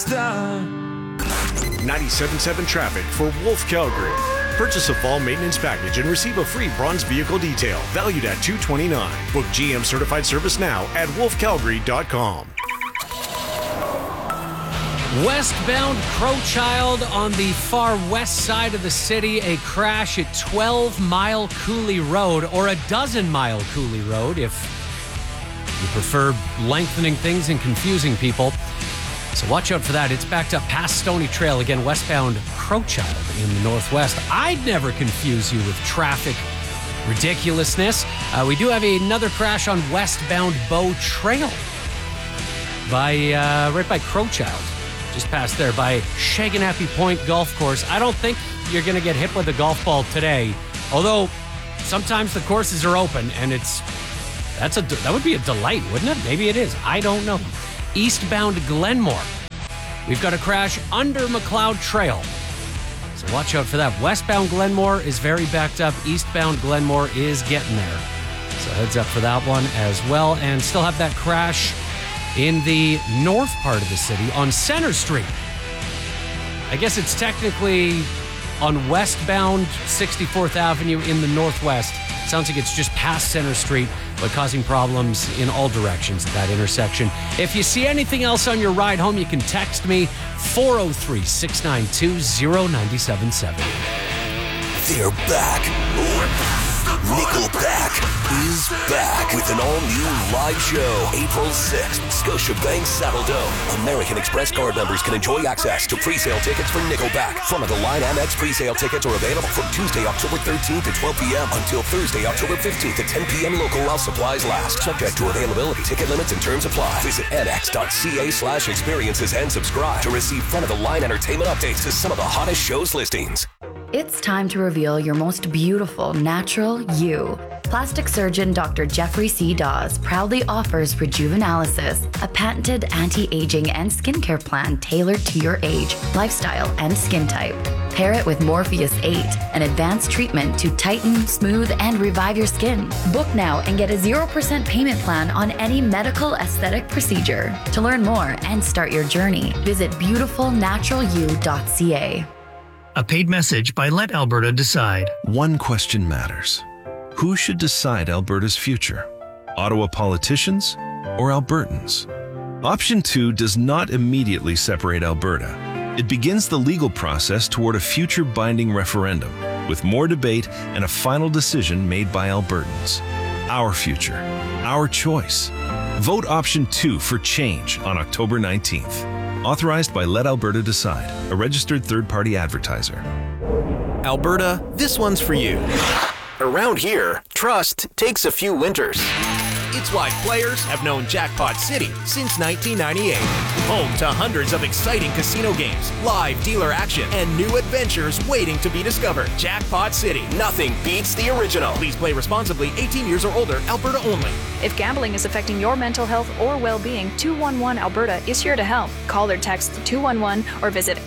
star. 97.7 traffic for Wolf Calgary. Purchase a fall maintenance package and receive a free bronze vehicle detail valued at $229. Book GM certified service now at wolfcalgary.com. Westbound Crowchild on the far west side of the city. A crash at 12 Mile Cooley Road, or a dozen Mile Cooley Road if you prefer lengthening things and confusing people. So watch out for that. It's backed up past Stony Trail. Again, westbound Crowchild in the northwest. I'd never confuse you with traffic ridiculousness. We do have another crash on westbound Bow Trail by right by Crowchild. Just past there by Shaganappy Point Golf Course. I don't think you're going to get hit with a golf ball today. Although sometimes the courses are open and that would be a delight, wouldn't it? Maybe it is. I don't know. Eastbound Glenmore. We've got a crash under McLeod Trail. So watch out for that. Westbound Glenmore is very backed up. Eastbound Glenmore is getting there. So heads up for that one as well. And still have that crash in the north part of the city on Center Street. I guess it's technically on westbound 64th Avenue in the northwest. Sounds like it's just past Center Street, but causing problems in all directions at that intersection. If you see anything else on your ride home, you can text me 403-692-0977. They're back. Nickelback is back with an all-new live show, April 6th, Scotiabank Saddledome. American Express card members can enjoy access to pre-sale tickets for Nickelback. Front-of-the-line Amex pre-sale tickets are available from Tuesday, October 13th at 12 p.m. until Thursday, October 15th at 10 p.m. local while supplies last. Subject to availability. Ticket limits and terms apply. Visit amex.ca/experiences and subscribe to receive front-of-the-line entertainment updates to some of the hottest shows listings. It's time to reveal your most beautiful, natural you. Plastic surgeon Dr. Jeffrey C. Dawes proudly offers Rejuvenalysis, a patented anti-aging and skincare plan tailored to your age, lifestyle, and skin type. Pair it with Morpheus 8, an advanced treatment to tighten, smooth, and revive your skin. Book now and get a 0% payment plan on any medical aesthetic procedure. To learn more and start your journey, visit beautifulnaturalyou.ca. A paid message by Let Alberta Decide. One question matters. Who should decide Alberta's future? Ottawa politicians or Albertans? Option 2 does not immediately separate Alberta. It begins the legal process toward a future binding referendum, with more debate and a final decision made by Albertans. Our future, our choice. Vote Option 2 for change on October 19th. Authorized by Let Alberta Decide, a registered third-party advertiser. Alberta, this one's for you. Around here, trust takes a few winters. It's why players have known Jackpot City since 1998. Home to hundreds of exciting casino games, live dealer action, and new adventures waiting to be discovered. Jackpot City. Nothing beats the original. Please play responsibly. 18 years or older. Alberta only. If gambling is affecting your mental health or well-being, 211 Alberta is here to help. Call or text 211 or visit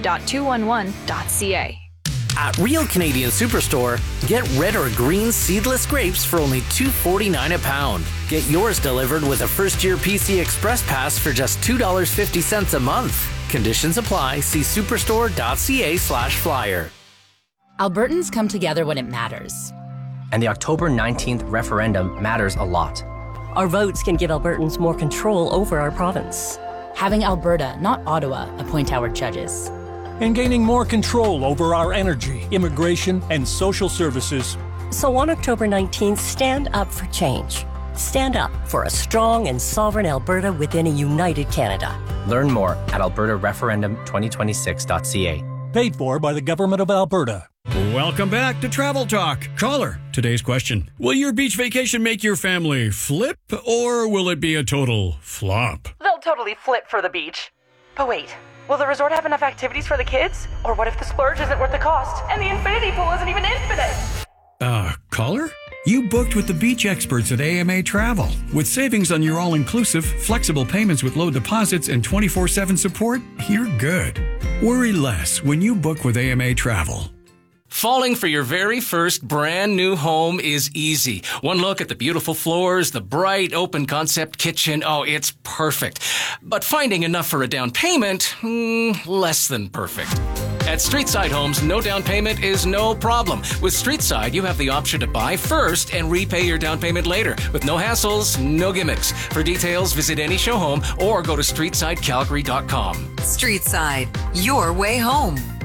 ab.211.ca. At Real Canadian Superstore, get red or green seedless grapes for only $2.49 a pound. Get yours delivered with a first-year PC Express Pass for just $2.50 a month. Conditions apply. See superstore.ca/flyer. Albertans come together when it matters. And the October 19th referendum matters a lot. Our votes can give Albertans more control over our province. Having Alberta, not Ottawa, appoint our judges. And gaining more control over our energy, immigration, and social services. So on October 19th, stand up for change. Stand up for a strong and sovereign Alberta within a united Canada. Learn more at albertareferendum2026.ca. Paid for by the Government of Alberta. Welcome back to Travel Talk. Caller, today's question. Will your beach vacation make your family flip, or will it be a total flop? They'll totally flip for the beach. But wait. Will the resort have enough activities for the kids? Or what if the splurge isn't worth the cost and the infinity pool isn't even infinite? Caller? You booked with the beach experts at AMA Travel. With savings on your all-inclusive, flexible payments with low deposits, and 24/7 support, you're good. Worry less when you book with AMA Travel. Falling for your very first brand new home is easy. One look at the beautiful floors, the bright open concept kitchen, oh, it's perfect. But finding enough for a down payment, less than perfect. At Streetside Homes, no down payment is no problem. With Streetside, you have the option to buy first and repay your down payment later with no hassles, no gimmicks. For details, visit any show home or go to StreetsideCalgary.com. Streetside, your way home.